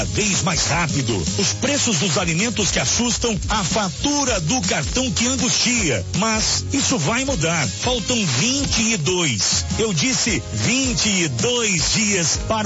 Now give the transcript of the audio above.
vez mais rápido. Os preços dos alimentos que assustam, a fatura do cartão que angustia. Mas isso vai mudar. Faltam 22. Eu disse 22 dias para